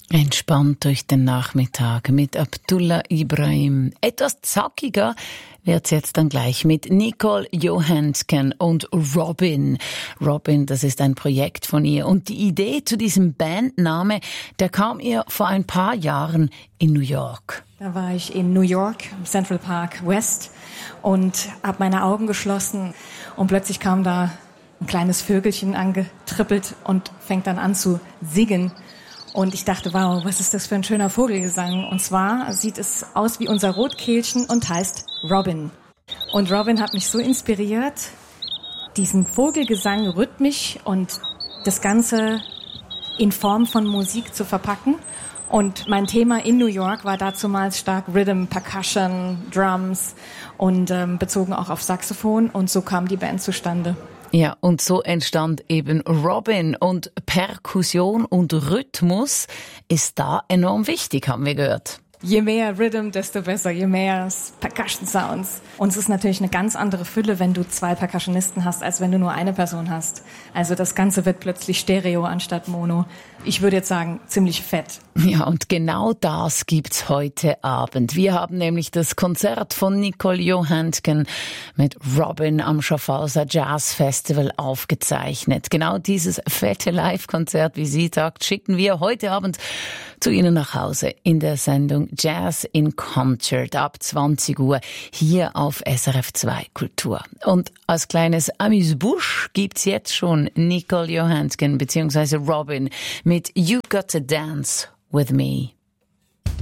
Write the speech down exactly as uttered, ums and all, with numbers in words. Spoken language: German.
Entspannt durch den Nachmittag mit Abdullah Ibrahim. Etwas zackiger wird's jetzt dann gleich mit Nicole Johansson und Robin. Robin, das ist ein Projekt von ihr. Und die Idee zu diesem Bandname, der kam ihr vor ein paar Jahren in New York. Da war ich in New York, im Central Park West, und habe meine Augen geschlossen. Und plötzlich kam da ein kleines Vögelchen angetrippelt und fängt dann an zu singen. Und ich dachte, wow, was ist das für ein schöner Vogelgesang? Und zwar sieht es aus wie unser Rotkehlchen und heißt Robin. Und Robin hat mich so inspiriert, diesen Vogelgesang rhythmisch und das Ganze in Form von Musik zu verpacken. Und mein Thema in New York war dazumals stark Rhythm, Percussion, Drums und ähm, bezogen auch auf Saxophon. Und so kam die Band zustande. Ja, und so entstand eben Robin, und Perkussion und Rhythmus ist da enorm wichtig, haben wir gehört. Je mehr Rhythm, desto besser, je mehr Percussion Sounds. Und es ist natürlich eine ganz andere Fülle, wenn du zwei Percussionisten hast, als wenn du nur eine Person hast. Also das Ganze wird plötzlich Stereo anstatt Mono. Ich würde jetzt sagen, ziemlich fett. Ja, und genau das gibt's heute Abend. Wir haben nämlich das Konzert von Nicole Johansson mit Robin am Schaffhauser Jazz Festival aufgezeichnet. Genau dieses fette Live-Konzert, wie sie sagt, schicken wir heute Abend zu Ihnen nach Hause in der Sendung Jazz in Concert ab zwanzig Uhr hier auf S R F zwei Kultur. Und als kleines Amuse-Bouche gibt's jetzt schon Nicole Johansson bzw. Robin mit You Got to Dance with Me.